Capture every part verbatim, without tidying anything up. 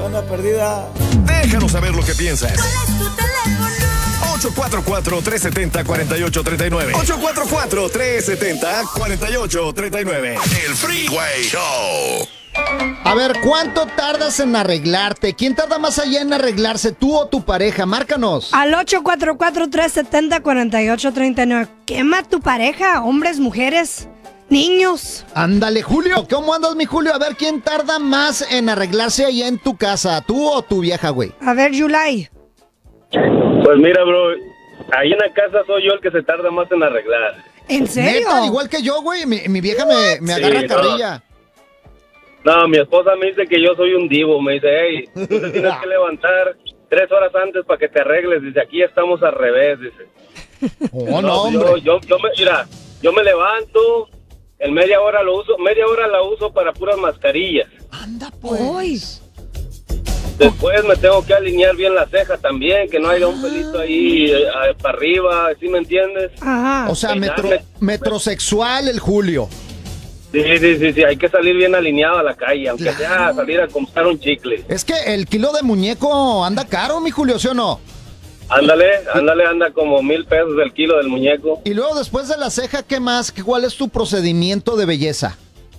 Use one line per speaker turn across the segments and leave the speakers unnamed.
Buena perdida.
Déjanos saber lo que piensas.
¿Cuál es tu teléfono?
ocho cuatro cuatro, tres siete cero, cuatro ocho tres nueve. ocho cuatro cuatro, tres siete cero, cuatro ocho tres nueve. El Freeway Show.
A ver, ¿cuánto tardas en arreglarte? ¿Quién tarda más allá en arreglarse, tú o tu pareja? Márcanos.
Al ocho cuatro cuatro, tres siete cero, cuatro ocho tres nueve. ¿Quema tu pareja? ¿Hombres, mujeres, niños?
Ándale, Julio. ¿Cómo andas, mi Julio? A ver, ¿quién tarda más en arreglarse allá en tu casa? ¿Tú o tu vieja, güey?
A ver, Yulai.
Pues mira, bro, ahí en la casa soy yo el que se tarda más en arreglar.
¿En serio?
Neta, igual que yo, güey. Mi, mi vieja me, me agarra
Sí, no.
carrilla.
No, mi esposa me dice que yo soy un divo. Me dice, hey, tú te tienes que levantar tres horas antes para que te arregles. Dice, aquí estamos al revés, dice.
Oh, no,
yo,
hombre.
yo, yo me, mira, yo me levanto, en media hora lo uso, media hora la uso para puras mascarillas.
Anda, pues.
Uy.
Después me tengo que alinear bien la ceja también, que no haya un pelito ahí eh, para arriba, ¿sí me entiendes?
Ajá.
O sea, metro,
Peinarme.
metrosexual el Julio.
Sí, sí, sí, sí, hay que salir bien alineado a la calle, aunque
Claro.
sea salir a comprar un chicle.
Es que el kilo de muñeco anda caro, mi Julio, ¿sí o no?
Ándale, ándale, anda como mil pesos el kilo del muñeco.
Y luego, después de la ceja, ¿qué más? ¿Cuál es tu procedimiento de belleza?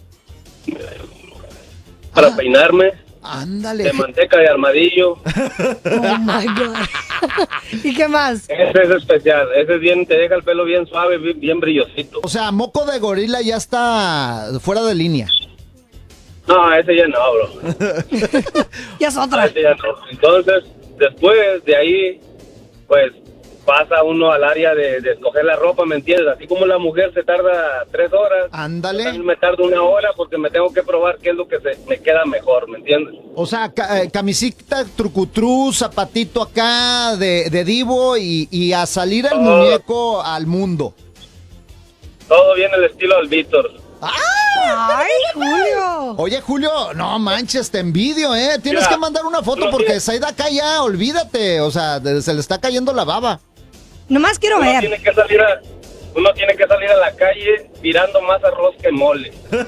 Para
Ah.
peinarme,
Ándale.
de manteca de armadillo.
Oh my God. ¿Y qué más?
Ese es especial, ese es bien, te deja el pelo bien suave, bien, bien brillosito.
O sea, moco de gorila ya está fuera de línea.
No, ese ya no, bro.
Ya es otra.
Ese ya no. Entonces, después de ahí, pues pasa uno al área de, de escoger la ropa, ¿me entiendes? Así como la mujer se tarda tres horas, yo
Ándale.
también me tardo una hora porque me tengo que probar qué es lo que se, me queda mejor, ¿me entiendes?
O sea, ca- eh, camisita trucutrú, zapatito acá de, de divo y, y a salir el
Oh.
muñeco al mundo.
Todo viene el estilo del Víctor.
¡Ay, Julio!
Oye, Julio, no manches, te envidio, ¿eh? Tienes
Mira,
que mandar una foto
no
porque
tiene-
Zaida acá ya, olvídate. O sea, de- se le está cayendo la baba.
Nomás quiero
Uno
ver.
tiene que salir a, uno tiene que salir a la calle tirando más arroz que mole.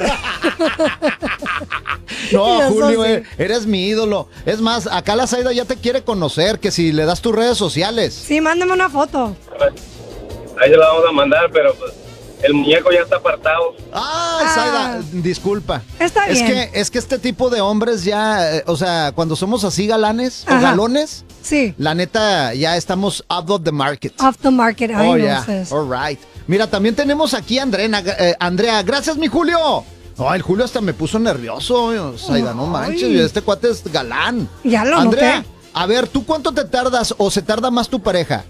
No,
Eso
Julio,
sí.
eh, eres mi ídolo. Es más, acá la Zaida ya te quiere conocer, que si le das tus redes sociales.
Sí, mándame una foto.
Ahí se la vamos a mandar, pero pues el muñeco ya está apartado.
Ah,
Ah.
Zaida, disculpa.
Está
es
bien.
que es que este tipo de hombres ya, eh, o sea, cuando somos así galanes o
Ajá.
galones,
Sí.
la neta ya estamos out of the market.
Off the market. Ay,
Oh,
no
yeah.
sé.
All right. Mira, también tenemos aquí a Andrea. eh, Andrea, gracias, mi Julio. No, el Julio hasta me puso nervioso, Zaida, no
Ay.
manches, este cuate es galán.
Ya lo
Andrea,
noté.
a ver, ¿tú cuánto te tardas o se tarda más tu pareja?